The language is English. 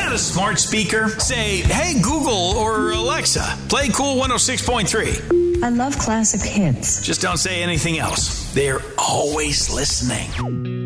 that a smart speaker? Say, hey, Google or Alexa, play Cool 106.3. I love classic hits. Just don't say anything else. They're always listening.